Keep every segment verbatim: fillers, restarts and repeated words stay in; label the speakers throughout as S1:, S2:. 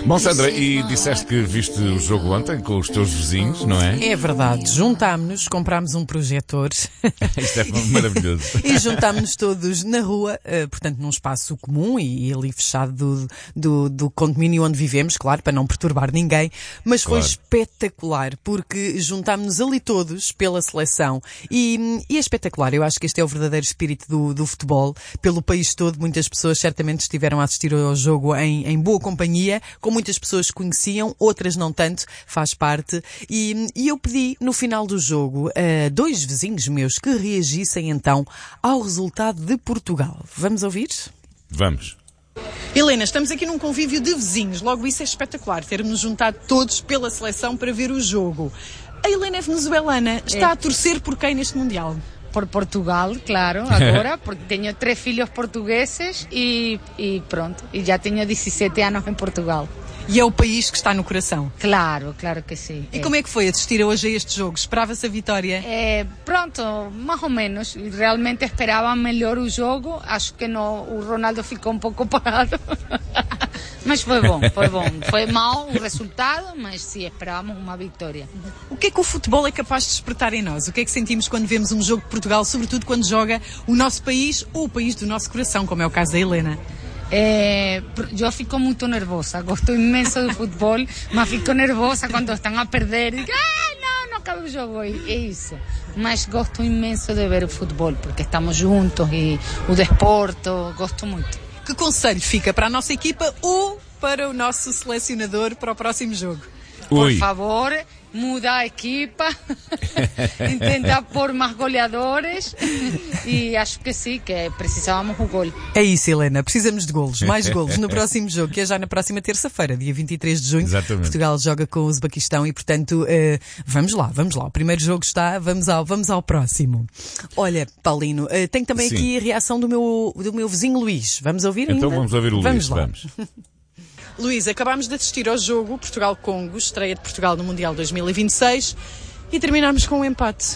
S1: Bom, Sandra, e disseste que viste o jogo ontem com os teus vizinhos, não é?
S2: É verdade. Juntámos-nos, comprámos um projetor.
S1: Isto é maravilhoso.
S2: E juntámos-nos todos na rua, uh, portanto num espaço comum e, e ali fechado do, do, do condomínio onde vivemos, claro, para não perturbar ninguém. Mas
S1: Claro.
S2: foi espetacular, porque juntámos-nos ali todos pela seleção. E, e é espetacular. Eu acho que este é o verdadeiro espírito do, do futebol. Pelo país todo, muitas pessoas certamente estiveram a assistir ao jogo em, em boa companhia, com muitas pessoas que conheciam, outras não tanto, faz parte. E, e eu pedi, no final do jogo, a dois vizinhos meus que reagissem então ao resultado de Portugal. Vamos ouvir?
S1: Vamos.
S2: Helena, estamos aqui num convívio de vizinhos. Logo, isso é espetacular, termos juntado todos pela seleção para ver o jogo. A Helena é venezuelana. Está
S3: É.
S2: a torcer por quem neste Mundial?
S3: Por Portugal, claro, agora, porque tenho três filhos portugueses e, e pronto, e já tenho dezessete anos em Portugal.
S2: E é o país que está no coração.
S3: Claro, claro que sim.
S2: E como é que foi assistir hoje a este jogo? Esperava-se a vitória?
S3: É, pronto, mais ou menos. Realmente esperava melhor o jogo. Acho que não, o Ronaldo ficou um pouco parado. Mas foi bom, foi bom. Foi mau o resultado, mas sim, esperávamos uma vitória.
S2: O que é que o futebol é capaz de despertar em nós? O que é que sentimos quando vemos um jogo de Portugal, sobretudo quando joga o nosso país ou o país do nosso coração, como é o caso da Helena?
S3: É, eu fico muito nervosa, gosto imenso do futebol, mas fico nervosa quando estão a perder. Digo, ah, não, não acaba o jogo, é isso. Mas gosto imenso de ver o futebol, porque estamos juntos e o desporto, gosto muito.
S2: Que conselho fica para a nossa equipa ou para o nosso selecionador para o próximo jogo?
S3: Por
S1: Ui.
S3: favor, muda a equipa, intenta pôr mais goleadores e acho que sim, que precisávamos um gol.
S2: É isso, Helena. Precisamos de golos, mais golos no próximo jogo, que é já na próxima terça-feira, dia vinte e três de junho.
S1: Exatamente.
S2: Portugal joga com o Uzbequistão e, portanto, uh, vamos lá, vamos lá. O primeiro jogo está, vamos ao, vamos ao próximo. Olha, Paulino, uh, tenho também
S1: Sim.
S2: aqui a reação do meu, do meu vizinho Luís. Vamos ouvir ainda?
S1: Então vamos ouvir o Luís,
S2: Vamos lá.
S1: vamos.
S2: Luís, acabámos de assistir ao jogo Portugal-Congo, estreia de Portugal no Mundial dois mil e vinte e seis, e terminámos com um empate.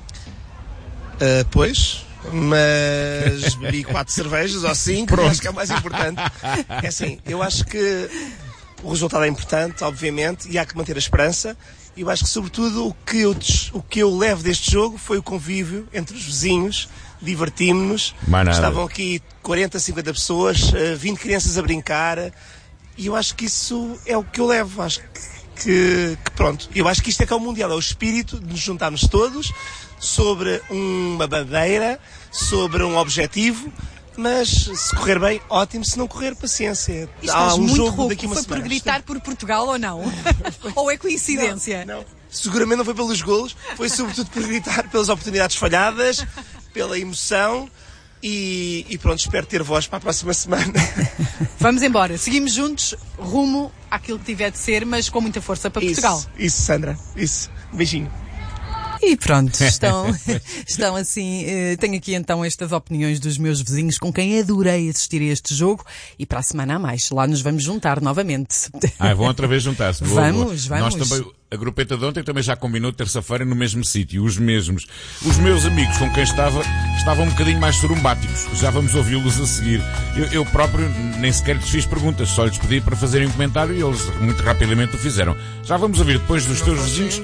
S4: Uh, pois, mas bebi quatro cervejas ou cinco, acho que é o mais importante. É assim, eu acho que o resultado é importante, obviamente, e há que manter a esperança. E eu acho que, sobretudo, o que eu, des- o que eu levo deste jogo foi o convívio entre os vizinhos, divertimos-nos.
S1: Mais nada.
S4: Estavam aqui quarenta, cinquenta pessoas, uh, vinte crianças a brincar, e eu acho que isso é o que eu levo. Acho que, que, que pronto, eu acho que isto é que é o Mundial, é o espírito de nos juntarmos todos sobre uma bandeira, sobre um objetivo, mas se correr bem, ótimo, se não correr, paciência.
S2: Estás
S4: Há um
S2: muito
S4: jogo
S2: rouco.
S4: daqui a uma
S2: Foi por
S4: semana.
S2: gritar por Portugal ou não? Ou é coincidência?
S4: Não, não. Seguramente não foi pelos golos, foi sobretudo por gritar pelas oportunidades falhadas, pela emoção. E, e pronto, espero ter voz para a próxima semana.
S2: Vamos embora. Seguimos juntos, rumo àquilo que tiver de ser, mas com muita força para Portugal.
S4: Isso, isso, Sandra. Isso. Um beijinho.
S2: E pronto, estão, estão assim, eh, tenho aqui então estas opiniões dos meus vizinhos com quem adorei assistir a este jogo e para a semana a mais, lá nos vamos juntar novamente.
S1: Ah, vão outra vez juntar-se. Boa,
S2: Vamos,
S1: boa.
S2: vamos.
S1: Nós também, a grupeta de ontem também já combinou terça-feira no mesmo sítio, os mesmos. Os meus amigos com quem estava, estavam um bocadinho mais sorumbáticos. Já vamos ouvi-los a seguir. Eu, eu próprio nem sequer lhes fiz perguntas, só lhes pedi para fazerem um comentário e eles muito rapidamente o fizeram. Já vamos ouvir depois dos teus vizinhos